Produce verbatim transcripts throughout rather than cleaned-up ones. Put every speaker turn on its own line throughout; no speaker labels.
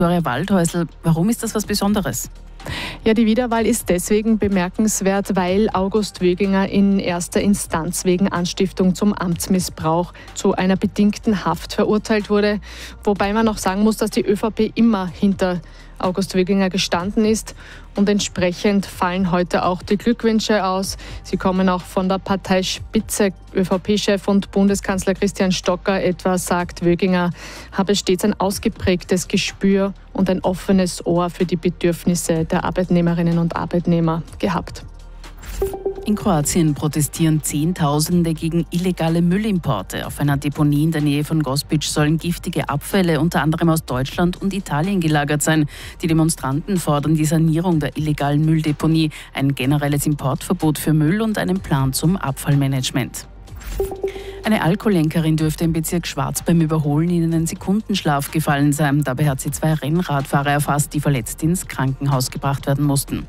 Viktoria Waldhäusl, warum ist das was Besonderes?
Ja, die Wiederwahl ist deswegen bemerkenswert, weil August Wöginger in erster Instanz wegen Anstiftung zum Amtsmissbrauch zu einer bedingten Haft verurteilt wurde. Wobei man noch sagen muss, dass die ÖVP immer hinter August Wöginger gestanden ist. Und entsprechend fallen heute auch die Glückwünsche aus. Sie kommen auch von der Parteispitze. ÖVP-Chef und Bundeskanzler Christian Stocker etwa sagt, Wöginger habe stets ein ausgeprägtes Gespür und ein offenes Ohr für die Bedürfnisse der Arbeitnehmerinnen und Arbeitnehmer gehabt.
In Kroatien protestieren Zehntausende gegen illegale Müllimporte. Auf einer Deponie in der Nähe von Gospic sollen giftige Abfälle unter anderem aus Deutschland und Italien gelagert sein. Die Demonstranten fordern die Sanierung der illegalen Mülldeponie, ein generelles Importverbot für Müll und einen Plan zum Abfallmanagement. Eine Alkoholenkerin dürfte im Bezirk Schwarz beim Überholen in einen Sekundenschlaf gefallen sein. Dabei hat sie zwei Rennradfahrer erfasst, die verletzt ins Krankenhaus gebracht werden mussten.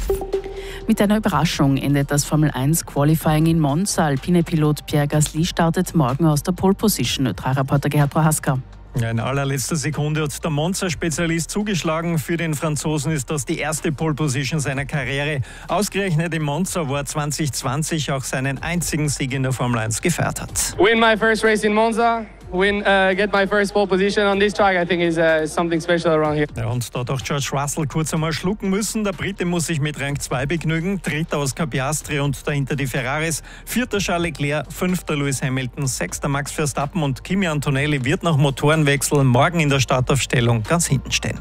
Mit einer Überraschung endet das Formel eins Qualifying in Monza. Alpine-Pilot Pierre Gasly startet morgen aus der Pole Position. Ö drei Reporter Gerhard Prohaska.
In allerletzter Sekunde hat der Monza-Spezialist zugeschlagen. Für den Franzosen ist das die erste Pole-Position seiner Karriere. Ausgerechnet in Monza, wo er zwanzig zwanzig auch seinen einzigen Sieg in der Formel eins gefeiert hat.
Win my first race in Monza. Win, uh, get my first pole position on this track. I think is uh, something special around here.
Ja, und da hat auch George Russell kurz einmal schlucken müssen. Der Brite muss sich mit Rang zwei begnügen. Dritter Oscar Piastri und dahinter die Ferraris. Vierter Charles Leclerc, fünfter Lewis Hamilton, sechster Max Verstappen und Kimi Antonelli wird nach Motorenwechsel morgen in der Startaufstellung ganz hinten stehen.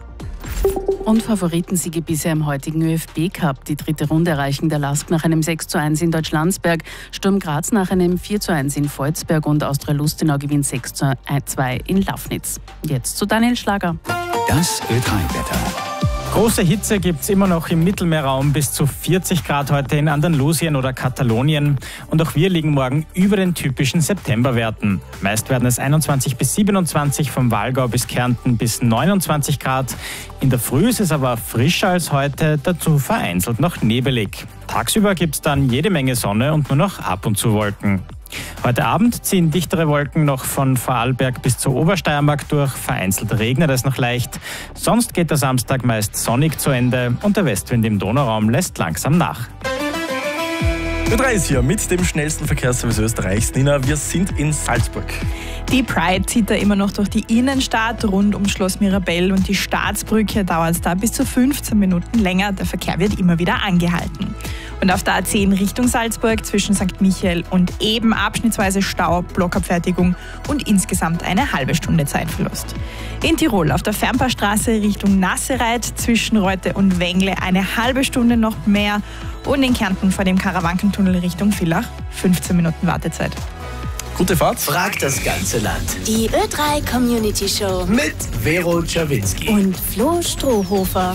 Und Favoritensiege bisher im heutigen ÖFB Cup. Die dritte Runde erreichen der Lask nach einem sechs zu eins in Deutschlandsberg, Sturm Graz nach einem vier zu eins in Volzberg und Austria Lustenau gewinnt sechs zu zwei in Lafnitz. Jetzt zu Daniel Schlager.
Das Ö drei Wetter.
Große Hitze gibt es immer noch im Mittelmeerraum, bis zu vierzig Grad heute in Andalusien oder Katalonien. Und auch wir liegen morgen über den typischen Septemberwerten. Meist werden es einundzwanzig bis siebenundzwanzig, vom Walgau bis Kärnten bis neunundzwanzig Grad. In der Früh ist es aber frischer als heute, dazu vereinzelt noch nebelig. Tagsüber gibt es dann jede Menge Sonne und nur noch ab und zu Wolken. Heute Abend ziehen dichtere Wolken noch von Vorarlberg bis zur Obersteiermark durch. Vereinzelt regnet es noch leicht. Sonst geht der Samstag meist sonnig zu Ende und der Westwind im Donauraum lässt langsam nach.
Ö drei ist hier mit dem schnellsten Verkehrsservice Österreichs. Nina, wir sind in Salzburg.
Die Pride zieht da immer noch durch die Innenstadt rund ums Schloss Mirabell und die Staatsbrücke dauert es da bis zu fünfzehn Minuten länger. Der Verkehr wird immer wieder angehalten. Und auf der A zehn Richtung Salzburg zwischen Sankt Michael und Eben abschnittsweise Stau, Blockabfertigung und insgesamt eine halbe Stunde Zeitverlust. In Tirol auf der Fernpaarstraße Richtung Nassereit zwischen Reute und Wengle eine halbe Stunde noch mehr und in Kärnten vor dem Karawankentunnel Richtung Villach fünfzehn Minuten Wartezeit.
Gute Fahrt.
Fragt das ganze Land.
Die Ö drei Community Show
mit Vero Czerwinski
und Flo Strohhofer.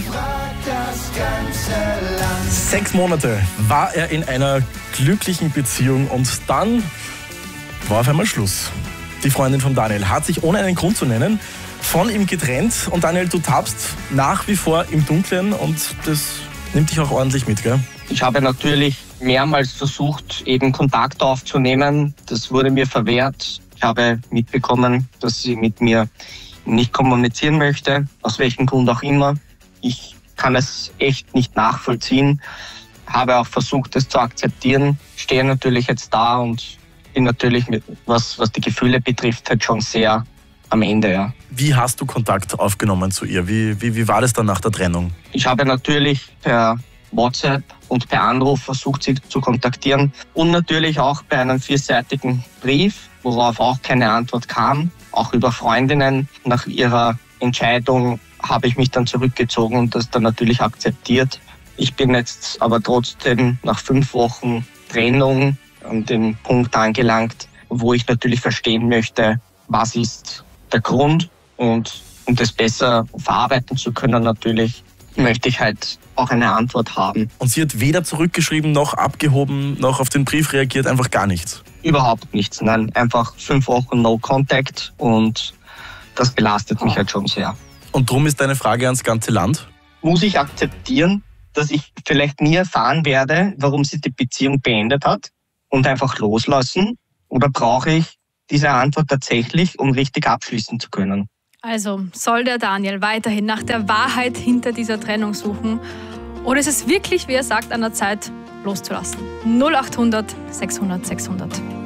Sechs Monate war er in einer glücklichen Beziehung und dann war auf einmal Schluss. Die Freundin von Daniel hat sich ohne einen Grund zu nennen von ihm getrennt und Daniel, du tappst nach wie vor im Dunkeln und das nimmt dich auch ordentlich mit, gell?
Ich habe natürlich mehrmals versucht, eben Kontakt aufzunehmen. Das wurde mir verwehrt. Ich habe mitbekommen, dass sie mit mir nicht kommunizieren möchte, aus welchem Grund auch immer. Ich kann es echt nicht nachvollziehen. Habe auch versucht, es zu akzeptieren. Stehe natürlich jetzt da und bin natürlich, mit, was, was die Gefühle betrifft, halt schon sehr am Ende. Ja.
Wie hast du Kontakt aufgenommen zu ihr? Wie, wie, wie war das dann nach der Trennung?
Ich habe natürlich per WhatsApp und per Anruf versucht, sie zu kontaktieren und natürlich auch bei einem vierseitigen Brief, worauf auch keine Antwort kam, auch über Freundinnen. Nach ihrer Entscheidung habe ich mich dann zurückgezogen und das dann natürlich akzeptiert. Ich bin jetzt aber trotzdem nach fünf Wochen Trennung an den Punkt angelangt, wo ich natürlich verstehen möchte, was ist der Grund und um das besser verarbeiten zu können natürlich, möchte ich halt auch eine Antwort haben.
Und sie hat weder zurückgeschrieben, noch abgehoben, noch auf den Brief reagiert, einfach gar nichts?
Überhaupt nichts, nein. Einfach fünf Wochen No Contact und das belastet mich halt schon sehr.
Und drum ist deine Frage ans ganze Land?
Muss ich akzeptieren, dass ich vielleicht nie erfahren werde, warum sie die Beziehung beendet hat und einfach loslassen? Oder brauche ich diese Antwort tatsächlich, um richtig abschließen zu können?
Also, soll der Daniel weiterhin nach der Wahrheit hinter dieser Trennung suchen? Oder ist es wirklich, wie er sagt, an der Zeit loszulassen? null achthundert sechshundert sechshundert.